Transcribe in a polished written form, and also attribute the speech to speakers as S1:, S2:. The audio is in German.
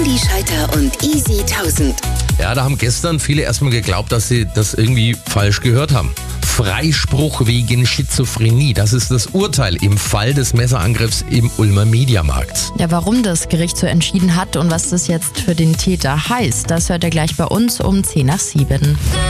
S1: Andi Scheiter und Easy 1000.
S2: Ja, da haben gestern viele erstmal geglaubt, dass sie das irgendwie falsch gehört haben. Freispruch wegen Schizophrenie. Das ist das Urteil im Fall des Messerangriffs im Ulmer Mediamarkt.
S3: Ja, warum das Gericht so entschieden hat und was das jetzt für den Täter heißt, das hört ihr gleich bei uns um 6:50.